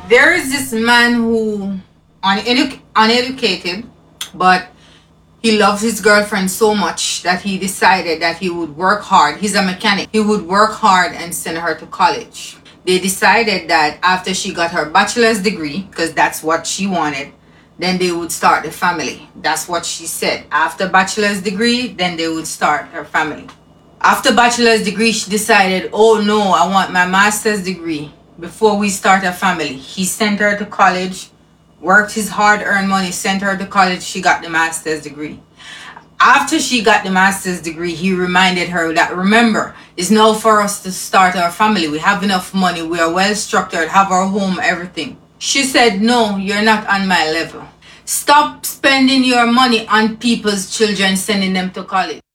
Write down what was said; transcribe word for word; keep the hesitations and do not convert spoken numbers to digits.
There is this man who unedu- uneducated, but he loves his girlfriend so much that he decided that he would work hard. He's a mechanic. He would work hard and send her to college. They decided that after she got her bachelor's degree, because that's what she wanted, then they would start a family. That's what she said. After bachelor's degree, then they would start her family. After bachelor's degree, she decided, oh no, I want my master's degree before we start a family. He sent her to college, worked his hard-earned money, sent her to college. She got the master's degree. After she got the master's degree, he reminded her that, remember, it's now for us to start our family. We have enough money. We are well structured, have our home, everything. She said, no, you're not on my level. Stop spending your money on people's children, sending them to college.